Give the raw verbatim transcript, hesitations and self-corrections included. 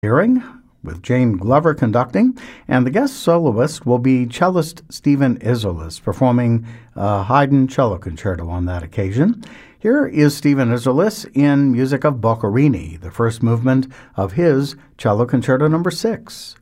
hearing, with Jane Glover conducting, and the guest soloist will be cellist Stephen Isserlis, performing a Haydn cello concerto on that occasion. Here is Stephen Isserlis in music of Boccherini, the first movement of his Cello Concerto number six.